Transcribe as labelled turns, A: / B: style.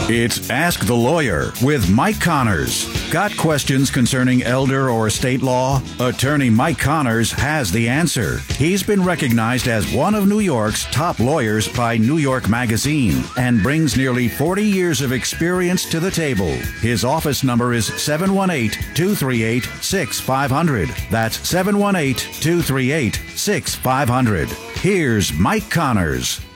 A: It's Ask the Lawyer with Mike Connors. Got questions concerning elder or estate law? Attorney Mike Connors has the answer. He's been recognized as one of New York's top lawyers by New York Magazine and brings nearly 40 years of experience to the table. His office number is 718-238-6500. That's 718-238-6500. Here's Mike Connors.